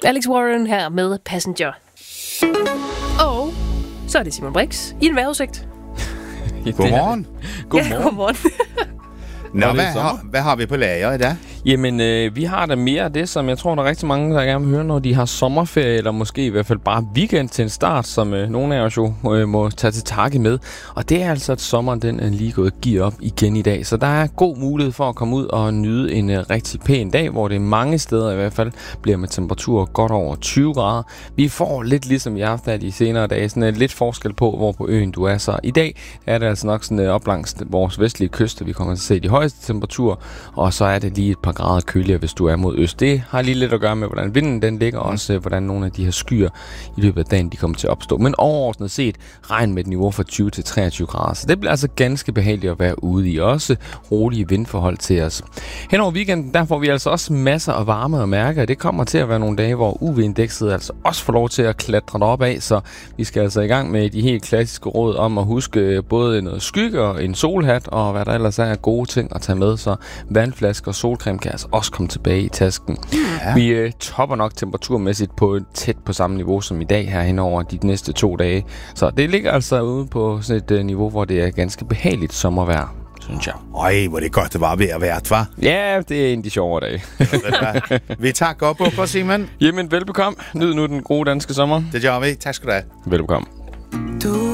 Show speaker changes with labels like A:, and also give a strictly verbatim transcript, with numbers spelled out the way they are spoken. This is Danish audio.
A: Alex Warren her med Passenger. Og så er det Simon Brix i en vejrudsigt.
B: Godmorgen.
A: Godmorgen. Ja, godmorgen.
B: Nå, hvad har, hvad har vi på lager i dag?
C: Jamen, øh, vi har da mere af det, som jeg tror, der er rigtig mange, der gerne vil høre, når de har sommerferie, eller måske i hvert fald bare weekend til en start, som øh, nogle af os jo øh, må tage til takke med. Og det er altså, at sommeren den er lige gået gear op igen i dag. Så der er god mulighed for at komme ud og nyde en øh, rigtig pæn dag, hvor det mange steder i hvert fald bliver med temperaturer godt over tyve grader. Vi får lidt ligesom vi har haft af de senere dage, sådan øh, lidt forskel på, hvor på øen du er. Så i dag er det altså nok sådan øh, op langs vores vestlige kyster, vi kommer til at se de højeste temperaturer, og så er det lige et par grader køligere, hvis du er mod øst. Det har lige lidt at gøre med, hvordan vinden den ligger, og også hvordan nogle af de her skyer i løbet af dagen, de kommer til at opstå. Men overordnet set, regn med et niveau fra tyve til treogtyve grader. Så det bliver altså ganske behageligt at være ude i. Også rolige vindforhold til os. Hen over weekenden, der får vi altså også masser af varme at mærke, det kommer til at være nogle dage, hvor U V-indekset altså også får lov til at klatre derop af, så vi skal altså i gang med de helt klassiske råd om at huske både noget skygge og en solhat, og hvad der ellers er gode ting at tage med, så vandflasker og solcreme kan altså også komme tilbage i tasken. Ja. Vi øh, topper nok temperaturmæssigt på tæt på samme niveau som i dag her hen over de næste to dage. Så det ligger altså ude på sådan et øh, niveau, hvor det er ganske behageligt sommervejr, synes jeg.
B: Øj, hvor det godt det var ved at være, hva'?
C: Ja, det er en af de sjovere dage.
B: Vi tager godt på for Simon.
C: Jamen, velbekomme. Nyd nu den gode danske sommer.
B: Det gør vi. Tak skal du have.
C: Velbekomme.
D: Du